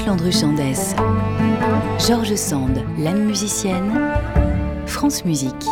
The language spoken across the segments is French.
Landru-Chandès, George Sand, l'âme musicienne, France Musique.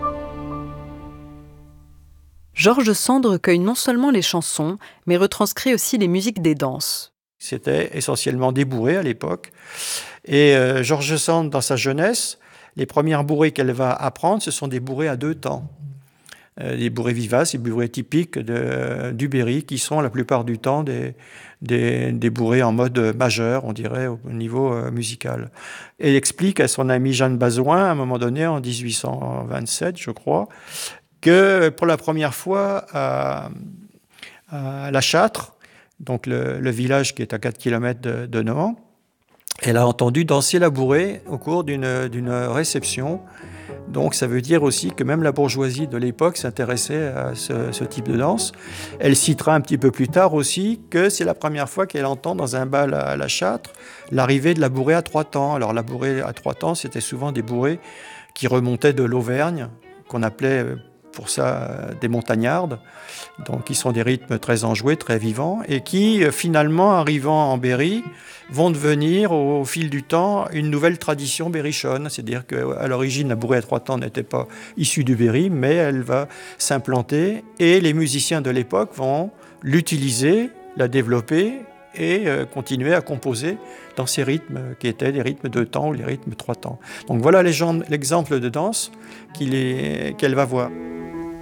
George Sand recueille non seulement les chansons, mais retranscrit aussi les musiques des danses. C'était essentiellement des bourrées à l'époque. Et George Sand, dans sa jeunesse, les premières bourrées qu'elle va apprendre, ce sont des bourrées à 2 temps. Des bourrées vivaces, des bourrées typiques du Berry, qui sont la plupart du temps des bourrées en mode majeur, on dirait, au niveau musical. Elle explique à son ami Jeanne Bazoin, à un moment donné, en 1827, je crois, que pour la première fois à La Châtre, donc le village qui est à 4 km de Nohant, elle a entendu danser la bourrée au cours d'une réception. Donc ça veut dire aussi que même la bourgeoisie de l'époque s'intéressait à ce type de danse. Elle citera un petit peu plus tard aussi que c'est la première fois qu'elle entend dans un bal à La Châtre l'arrivée de la bourrée à 3 temps. Alors la bourrée à 3 temps, c'était souvent des bourrées qui remontaient de l'Auvergne, qu'on appelait pour ça des montagnardes, donc qui sont des rythmes très enjoués, très vivants, et qui finalement, arrivant en Berry, vont devenir au fil du temps une nouvelle tradition berrichonne. C'est-à-dire qu'à l'origine, la bourrée à 3 temps n'était pas issue du Berry, mais elle va s'implanter, et les musiciens de l'époque vont l'utiliser, la développer, et continuer à composer dans ces rythmes qui étaient les rythmes 2 temps ou les rythmes 3 temps. Donc voilà l'exemple de danse qu'elle va voir.